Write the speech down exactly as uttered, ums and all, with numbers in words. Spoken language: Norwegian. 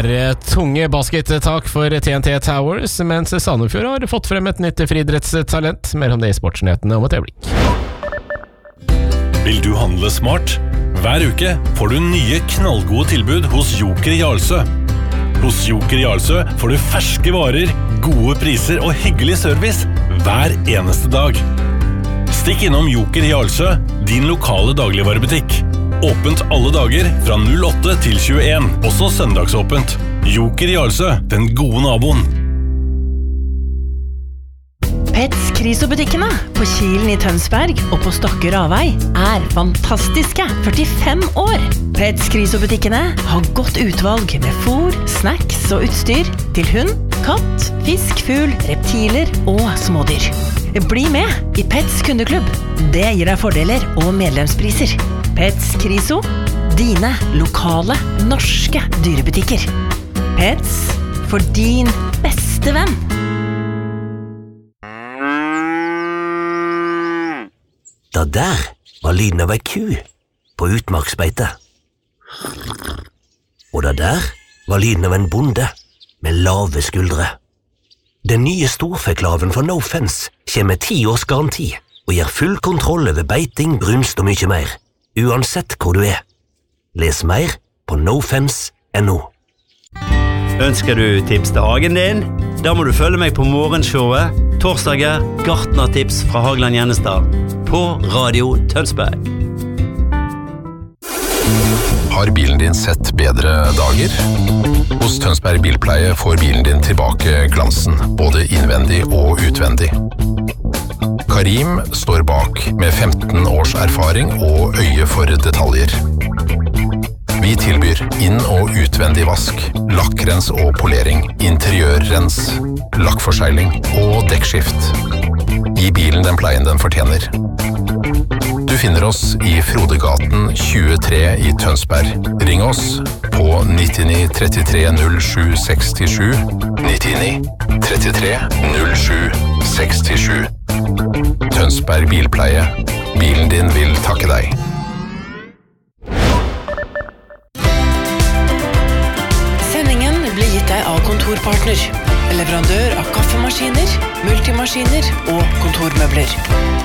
er tunge baskettak for T N T Towers, mens Sandefjord har fått frem et nytt friidrettstalent. Mer om det i sportsnyhetene om et øyeblikk. Vil du handle smart? Hver uke får du nye knallgode tilbud hos Joker Jarlsø. Hos Joker Jarlsø får du ferske varer, gode priser og hyggelig service hver eneste dag. Stikk innom Joker Jarlsø, din lokale dagligvarebutikk. Åpent alle dager fra null åtte til tjueen, også søndagsåpent. Joker Jarlsø, den gode naboen. Pets Kriso-butikkene på Kilen i Tønsberg og på Stokke Ravei er fantastiske førtifem år. Pets Kriso-butikkene har godt utvalg med fôr, snacks og utstyr til hund, katt, fisk, fugl, reptiler og smådyr. Bli med i Pets kundeklubb. Det gir deg fordeler og medlemspriser. Pets Kriso, dine lokale norske dyrebutikker. Pets for din beste venn. Da der var lyden av ei ku på utmarksbeite. Og da der var lyden av en bonde med lave skuldre. Den nye storfeklaven for No Fence kommer med ti års garanti og gir full kontroll over beiting, brunst og mye mer, uansett hvor du er. Les mer på nofence punktum no. Ønsker du tips til hagen din? Da må du følge meg på morgenshowet torsdager gartnertips fra Hagland Gjennestad på Radio Tønsberg. Har bilen din sett bedre dager? Hos Tønsberg Bilpleie får bilen din tilbake glansen, både innvendig og utvendig. Karim står bak med femten års erfaring og øye for detaljer. Vi tilbyr inn- og utvendig vask, lakkrens og polering, interiørrens, lakkforsegling og dekkskift. Gi bilen den pleien den fortjener. Du finner oss i Frodegaten tjuetre i Tønsberg. Ring oss på nittini trettitre null sju sekstisju, nittini trettitre null sju sekstisju. Tønsberg Bilpleie. Bilen din vil takke deg. Sendingen blir gitt deg av Kontorpartner, leverandør av kaffemaskiner, multimaskiner og kontormøbler.